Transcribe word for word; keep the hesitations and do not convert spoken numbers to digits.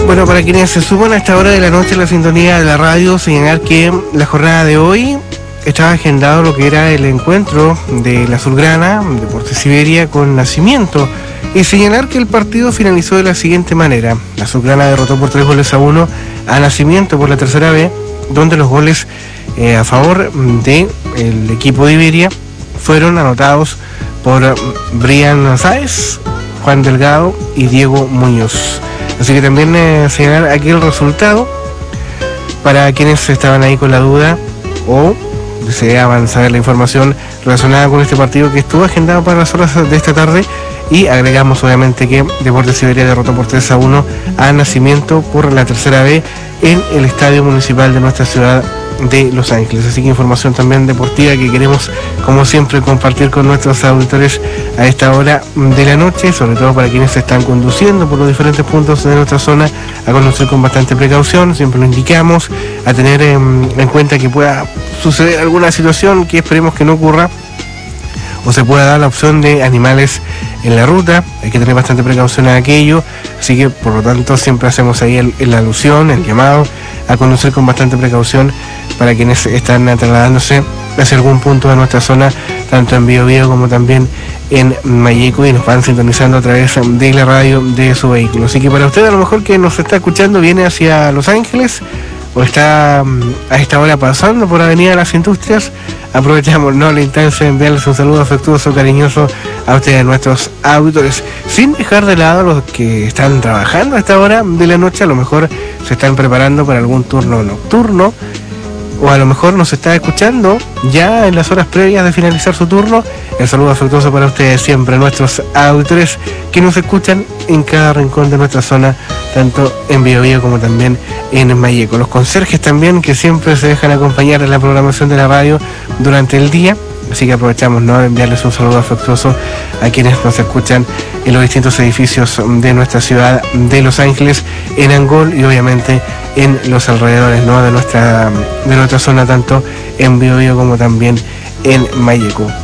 Bueno, para quienes se suman a esta hora de la noche en la sintonía de la radio, señalar que la jornada de hoy estaba agendado lo que era el encuentro de la Azulgrana, Deportes Siberia, con Nacimiento, y señalar que el partido finalizó de la siguiente manera. La Azulgrana derrotó por tres goles a uno a Nacimiento por la tercera B, donde los goles eh, a favor del equipo de Iberia fueron anotados por Brian Sáez, Juan Delgado y Diego Muñoz. Así que también eh, señalar aquí el resultado para quienes estaban ahí con la duda o deseaban saber la información relacionada con este partido que estuvo agendado para las horas de esta tarde. Y agregamos obviamente que Deportes Siberia derrotó por tres a uno a Nacimiento por la tercera B en el Estadio Municipal de nuestra ciudad de Los Ángeles. Así que información también deportiva que queremos, como siempre, compartir con nuestros auditores a esta hora de la noche, sobre todo para quienes se están conduciendo por los diferentes puntos de nuestra zona, a conocer con bastante precaución. Siempre lo indicamos, a tener en, en cuenta que pueda suceder alguna situación que esperemos que no ocurra, o se pueda dar la opción de animales en la ruta. Hay que tener bastante precaución en aquello, así que por lo tanto siempre hacemos ahí el, el alusión, el llamado a conocer con bastante precaución para quienes están trasladándose hacia algún punto de nuestra zona, tanto en Biobío como también en Mayeco, y nos van sintonizando a través de la radio de su vehículo. Así que para usted, a lo mejor que nos está escuchando, viene hacia Los Ángeles o está a esta hora pasando por Avenida de las Industrias, aprovechamos ¿no? la instancia de enviarles un saludo afectuoso, cariñoso a ustedes, nuestros auditores, sin dejar de lado a los que están trabajando a esta hora de la noche. A lo mejor se están preparando para algún turno nocturno, o a lo mejor nos está escuchando ya en las horas previas de finalizar su turno. El saludo afectuoso para ustedes siempre, nuestros auditores que nos escuchan en cada rincón de nuestra zona, tanto en Biobío como también en Mayeco. Los conserjes también, que siempre se dejan acompañar en la programación de la radio durante el día. Así que aprovechamos ¿no? de enviarles un saludo afectuoso a quienes nos escuchan en los distintos edificios de nuestra ciudad de Los Ángeles, en Angol y obviamente en los alrededores ¿no? de nuestra de nuestra zona, tanto en Biobío como también en Mayeco.